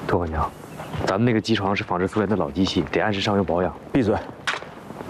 托管娘，咱们那个机床是仿制苏联的老机器，得按时上油保养。 闭嘴！